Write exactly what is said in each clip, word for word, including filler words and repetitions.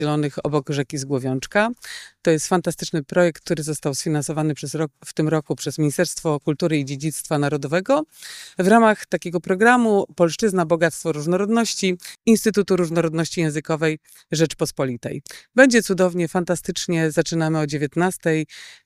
Zielonych obok rzeki Zgłowiączka. To jest fantastyczny projekt, który został sfinansowany przez rok, w tym roku przez Ministerstwo Kultury i Dziedzictwa Narodowego w ramach takiego programu Polszczyzna, Bogactwo Różnorodności Instytutu Różnorodności Językowej Rzeczpospolitej. Będzie cudownie, fantastycznie. Zaczynamy o dziewiętnastej.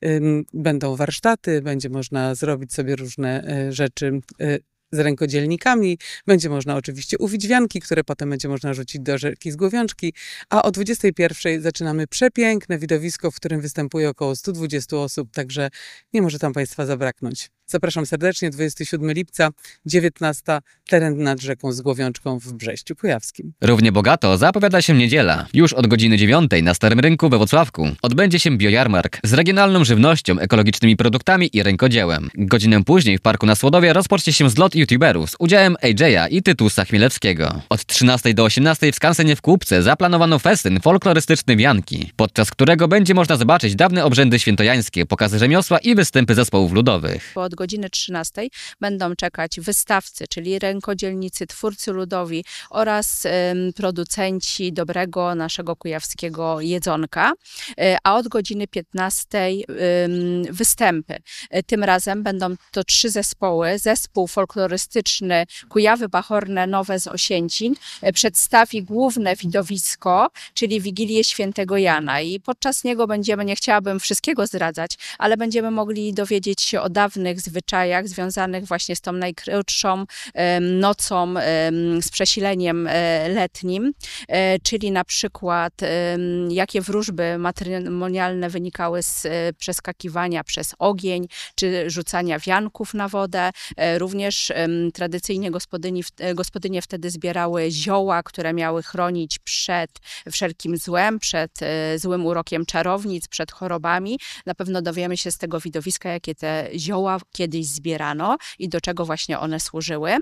Będą warsztaty, będzie można zrobić sobie różne rzeczy z rękodzielnikami. Będzie można oczywiście uwić wianki, które potem będzie można rzucić do rzeki Zgłowiączki, a o dwudziestej pierwszej zaczynamy przepiękne widowisko, w którym występuje około stu dwudziestu osób, także nie może tam Państwa zabraknąć. Zapraszam serdecznie, dwudziestego siódmego lipca, dziewiętnasta, teren nad rzeką Zgłowiączką w Brześciu Kujawskim. Równie bogato zapowiada się niedziela. Już od godziny dziewiątej na Starym Rynku we Włocławku odbędzie się biojarmark z regionalną żywnością, ekologicznymi produktami i rękodziełem. Godzinę później w Parku na Słodowie rozpocznie się zlot youtuberów z udziałem A J a i Tytusa Chmielewskiego. Od trzynastej do osiemnastej w skansenie w Kupce zaplanowano festyn folklorystyczny Wianki, podczas którego będzie można zobaczyć dawne obrzędy świętojańskie, pokazy rzemiosła i występy zespołów ludowych. Od godziny trzynastej będą czekać wystawcy, czyli rękodzielnicy, twórcy ludowi oraz ym, producenci dobrego naszego kujawskiego jedzonka, y, a od godziny piętnastej ym, występy. Y, tym razem będą to trzy zespoły. Zespół folklorystyczny Kujawy Bachorne Nowe z Osięcin y, przedstawi główne widowisko, czyli Wigilię Świętego Jana, i podczas niego będziemy, nie chciałabym wszystkiego zdradzać, ale będziemy mogli dowiedzieć się o dawnych zwyczajach związanych właśnie z tą najkrótszą um, nocą, um, z przesileniem um, letnim, um, czyli na przykład um, jakie wróżby matrymonialne wynikały z um, przeskakiwania przez ogień, czy rzucania wianków na wodę. Um, również um, tradycyjnie gospodyni, gospodynie wtedy zbierały zioła, które miały chronić przed wszelkim złem, przed um, złym urokiem czarownic, przed chorobami. Na pewno dowiemy się z tego widowiska, jakie te zioła kiedyś zbierano i do czego właśnie one służyły.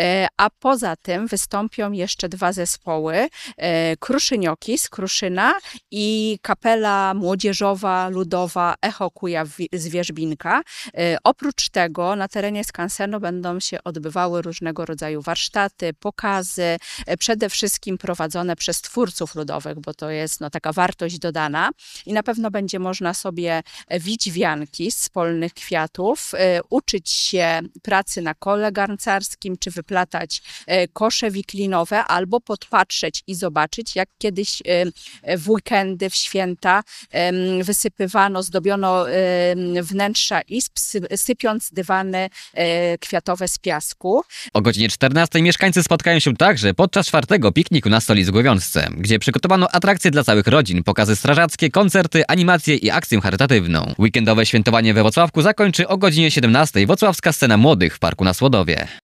A poza tym wystąpią jeszcze dwa zespoły. Kruszynioki z Kruszyna i kapela młodzieżowa, ludowa Echo Kujaw z Wierzbinka. Oprócz tego na terenie skansenu będą się odbywały różnego rodzaju warsztaty, pokazy, przede wszystkim prowadzone przez twórców ludowych, bo to jest no, taka wartość dodana i na pewno będzie można sobie wić wianki z polnych kwiatów, uczyć się pracy na kole garncarskim, czy wyplatać kosze wiklinowe, albo podpatrzeć i zobaczyć, jak kiedyś w weekendy, w święta wysypywano, zdobiono wnętrza izb, sypiąc dywany kwiatowe z piasku. O godzinie czternastej mieszkańcy spotkają się także podczas czwartego pikniku na Stoli Zgłowiączce, gdzie przygotowano atrakcje dla całych rodzin, pokazy strażackie, koncerty, animacje i akcję charytatywną. Weekendowe świętowanie we Włocławku zakończy o godzinie siedemnastej Włocławska Scena Młodych w Parku na Słodowie.